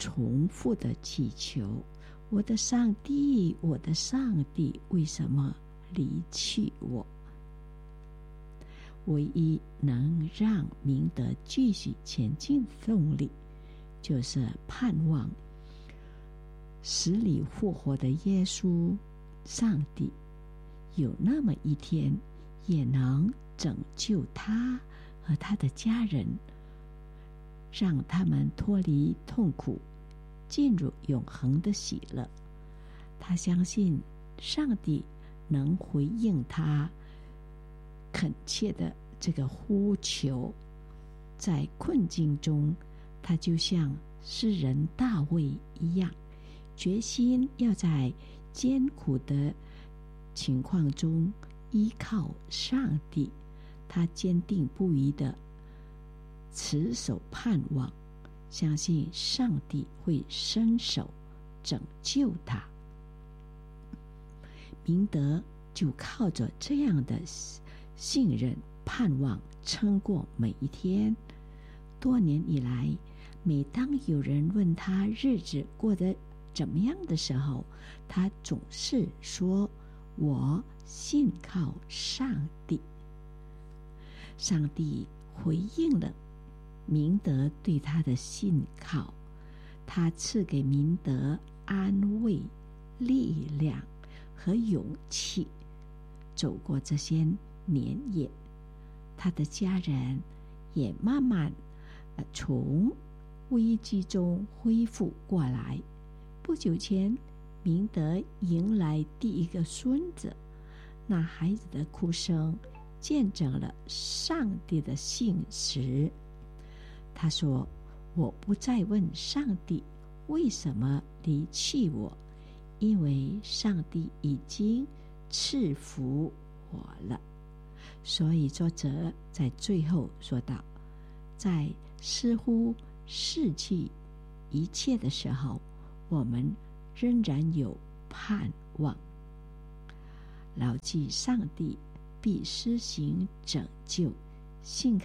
重复的祈求：我的上帝，我的上帝，为什么离弃我？唯一能让明德继续前进的动力，就是盼望死里复活的耶稣上帝有那么一天也能拯救他和他的家人，让他们脱离痛苦，进入永恒的喜乐。他相信上帝能回应他恳切的这个呼求。在困境中，他就像诗人大卫一样，决心要在艰苦的情况中依靠上帝。他坚定不移地持守盼望，相信上帝会伸手拯救他。明德就靠着这样的信任盼望撑过每一天。多年以来，每当有人问他日子过得怎么样的时候，他总是说：我信靠上帝。上帝回应了明德对他的信靠，他赐给明德安慰、力量和勇气，走过这些年夜，他的家人也慢慢从危机中恢复过来。不久前，明德迎来第一个孙子，那孩子的哭声见证了上帝的信实。他说：我不再问上帝为什么离弃我，因为上帝已经赐福我了。所以作者在最后说道，在似乎失去一切的时候，我们仍然有盼望。牢记上帝必施行拯救，信